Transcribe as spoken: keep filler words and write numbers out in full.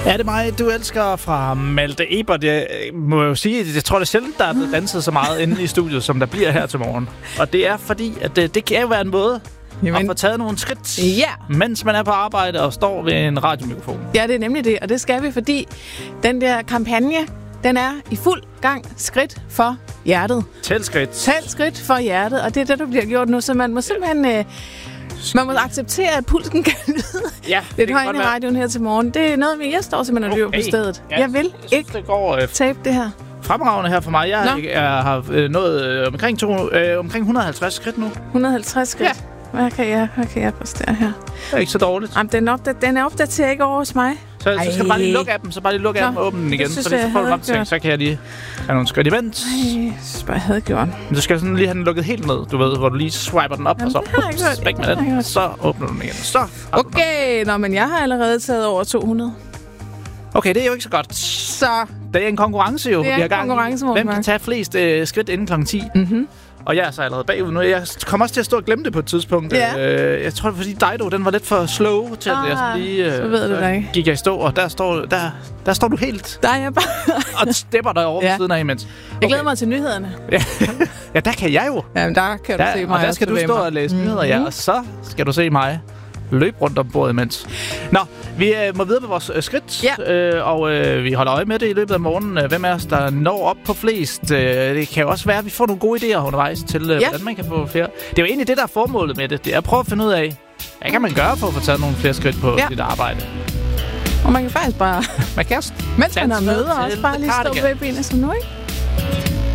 Er det mig, du elsker fra Malte Ebert? Jeg må jo sige, jeg tror, det er sjældent, der er blevet danset så meget inde i studiet, som der bliver her til morgen. Og det er fordi, at det, det kan jo være en måde Jamen. at få taget nogle skridt, ja. mens man er på arbejde og står ved en radiomikrofon. Ja, det er nemlig det, og det skal vi, fordi den der kampagne, den er i fuld gang. Skridt for hjertet. Tæl skridt. Tæl skridt for hjertet, og det er det, der bliver gjort nu, så man må simpelthen... Øh, Man må acceptere, at pulsen kan lyde ja, lidt højt i radioen her til morgen. Det er noget med, jeg står simpelthen og løber okay. på stedet. Ja, jeg vil jeg synes, ikke det går, øh, tabe det her. Fremragende her for mig. Jeg, jeg, jeg har øh, nået øh, omkring, to, øh, omkring et hundrede og halvtreds skridt nu. et hundrede og halvtreds skridt? Ja. Hvad kan jeg, hvad kan jeg præstere her? Det er ikke så dårligt. Jamen, den, opdat- den er opdateret ikke over hos mig. Så, så skal du bare lige lukke af dem, så bare lige lukke af dem og åbne den igen. Synes, så, det, så får du fremtænkt, så kan jeg lige have nogle skridt imens. Ej, jeg synes bare, jeg havde gjort. Men du skal sådan lige have den lukket helt ned, du ved, hvor du lige swiper den op, Jamen, og så ups, væk med den. Så åbner du den igen. Så okay, nå, men jeg har allerede taget over to hundrede. Okay, det er jo ikke så godt. Så det er en konkurrence jo. Det er en konkurrence, hvem kan tage flest øh, skridt inden klokken ti? Mhm. Og jeg er så allerede bagud nu. Jeg kommer også til at stå og glemme det på et tidspunkt. Ja. Øh, jeg tror, fordi Dido, den var lidt for slow til, at ah, jeg lige... Øh, så ved du det ikke. Gik jeg i stå, og der står, der, der står du helt... Der er jeg bare... og stepper dig over ja. siden af imens. Okay. Jeg glæder mig til nyhederne. Ja, der kan jeg jo. Jamen, der kan du der, se mig. Og der skal du stå og læse mm-hmm. nyheder, ja. Og så skal du se mig løb rundt om bordet imens. Nå, vi øh, må videre med vores øh, skridt, ja. øh, og øh, vi holder øje med det i løbet af morgenen. Hvem af os, der når op på flest? Øh, det kan jo også være, at vi får nogle gode idéer undervejs til, øh, ja. hvordan man kan få flere. Det er jo egentlig det, der er formålet med det. Det er at prøve at finde ud af, hvad kan man gøre for at få taget nogle flere skridt på ja. sit arbejde. Og man kan faktisk bare... man kan mens man har møder, også bare lige stå ved benene som nu, ikke?